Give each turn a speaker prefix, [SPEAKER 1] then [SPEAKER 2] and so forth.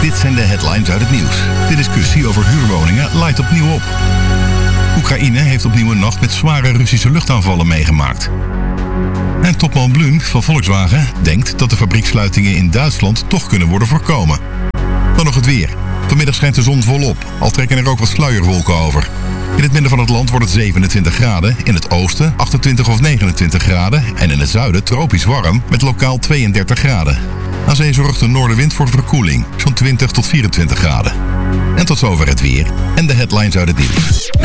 [SPEAKER 1] Dit zijn de headlines uit het nieuws. De discussie over huurwoningen laait opnieuw op. Oekraïne heeft opnieuw een nacht met zware Russische luchtaanvallen meegemaakt. En topman Blum van Volkswagen denkt dat de fabrieksluitingen in Duitsland toch kunnen worden voorkomen. Dan nog het weer. Vanmiddag schijnt de zon volop, al trekken er ook wat sluierwolken over. In het midden van het land wordt het 27 graden, in het oosten 28 of 29 graden en in het zuiden tropisch warm met lokaal 32 graden. Aan zee zorgt de noordenwind voor verkoeling, zo'n 20 tot 24 graden. En tot zover het weer en de headlines uit het nieuws.